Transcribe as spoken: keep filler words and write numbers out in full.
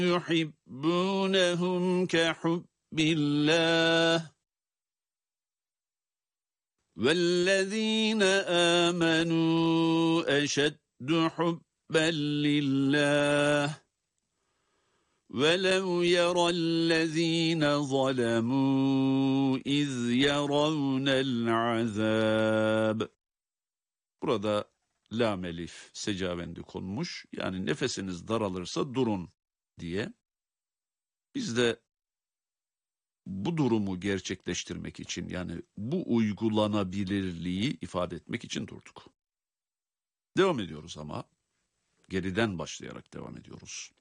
يحبونهم كحب الله والذين آمنوا أشد حبا لله وَلَوْ يَرَى الَّذ۪ينَ ظَلَمُوا اِذْ يَرَوْنَ الْعَذَابِ. Burada lam elif secavendi konmuş. Yani nefesiniz daralırsa durun diye. Biz de bu durumu gerçekleştirmek için, yani bu uygulanabilirliği ifade etmek için durduk. Devam ediyoruz ama geriden başlayarak devam ediyoruz.